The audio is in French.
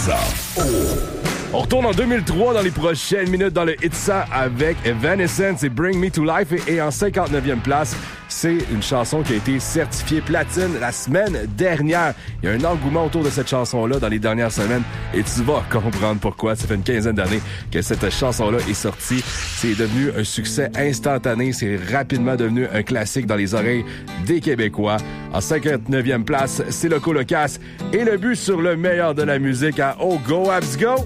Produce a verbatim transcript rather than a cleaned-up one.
Itza. Oh. On retourne en deux mille trois dans les prochaines minutes dans le Itza avec Evanescence et Bring Me to Life. Et, et en cinquante-neuvième place, c'est une chanson qui a été certifiée platine la semaine dernière. Il y a un engouement autour de cette chanson-là dans les dernières semaines et tu vas comprendre pourquoi. Ça fait une quinzaine d'années que cette chanson-là est sortie. C'est devenu un succès instantané. C'est rapidement devenu un classique dans les oreilles des Québécois. En cinquante-neuvième place, c'est Loco Locas et le but sur le meilleur de la musique à Oh Go Abs Go!